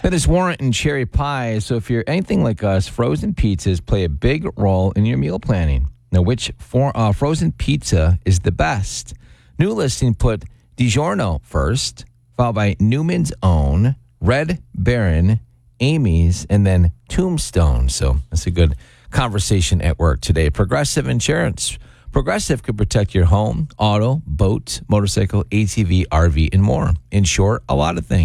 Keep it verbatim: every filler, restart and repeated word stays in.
That is Warrant and Cherry Pie. So if you're anything like us, frozen pizzas play a big role in your meal planning. Now, which for, uh, frozen pizza is the best? New listing put DiGiorno first, followed by Newman's Own, Red Baron, Amy's, and then Tombstone. So that's a good conversation at work today. Progressive Insurance. Progressive could protect your home, auto, boat, motorcycle, A T V, R V, and more. In short, a lot of things.